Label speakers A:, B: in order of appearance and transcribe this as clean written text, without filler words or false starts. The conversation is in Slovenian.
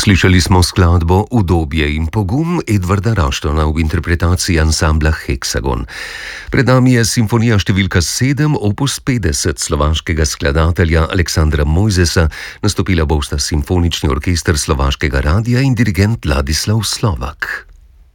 A: Slišali smo skladbo Udobje in pogum Edvarda Raštona v interpretaciji ansambla Heksagon. Pred nami je simfonija številka 7, opus 50 slovaškega skladatelja Aleksandra Mojzesa, nastopila bosta simfonični orkester Slovaškega radia in dirigent Ladislav Slovak.